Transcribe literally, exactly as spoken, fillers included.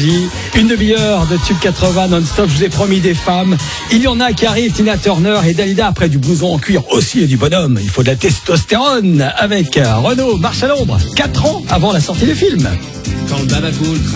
Nostalgie. Une demi-heure de Tube quatre-vingts non-stop. Je vous ai promis des femmes. Il y en a qui arrivent, Tina Turner et Dalida, après du blouson en cuir aussi et du bonhomme. Il faut de la testostérone avec Renaud, Marche à l'ombre, quatre ans avant la sortie du film. Quand le baba cool.